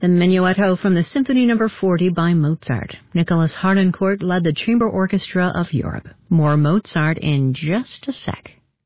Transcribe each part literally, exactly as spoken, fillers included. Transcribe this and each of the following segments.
The Menuetto from the Symphony Number forty by Mozart. Nicholas Harnoncourt led the Chamber Orchestra of Europe. More Mozart in just a sec.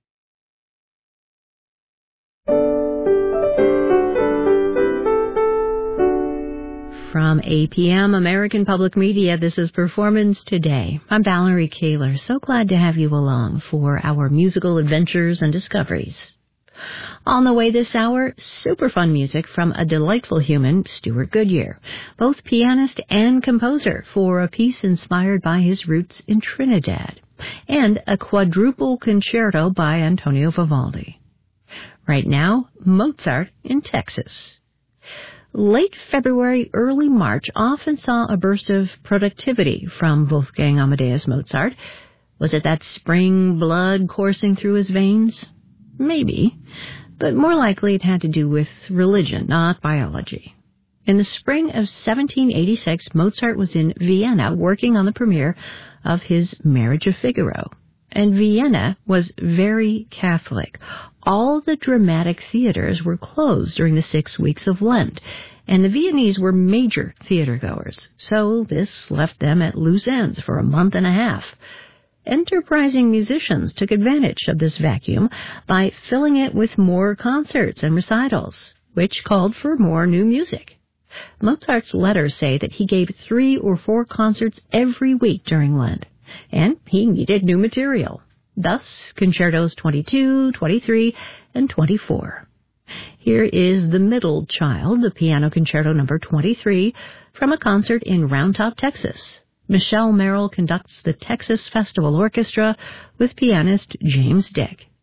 From A P M American Public Media, this is Performance Today. I'm Valerie Kaler. So glad to have you along for our musical adventures and discoveries. On the way this hour, super fun music from a delightful human, Stuart Goodyear, both pianist and composer for a piece inspired by his roots in Trinidad, and a quadruple concerto by Antonio Vivaldi. Right now, Mozart in Texas. Late February, early March often saw a burst of productivity from Wolfgang Amadeus Mozart. Was it that spring blood coursing through his veins? Maybe, but more likely it had to do with religion, not biology. In the spring of seventeen eighty-six, Mozart was in Vienna working on the premiere of his Marriage of Figaro. And Vienna was very Catholic. All the dramatic theaters were closed during the six weeks of Lent, and the Viennese were major theatergoers, so this left them at loose ends for a month and a half. Enterprising musicians took advantage of this vacuum by filling it with more concerts and recitals, which called for more new music. Mozart's letters say that he gave three or four concerts every week during Lent, and he needed new material. Thus, Concertos twenty-two, twenty-three, and twenty-four. Here is The Middle Child, the Piano Concerto number twenty-three, from a concert in Round Top, Texas. Michelle Merrill conducts the Texas Festival Orchestra with pianist James Dick.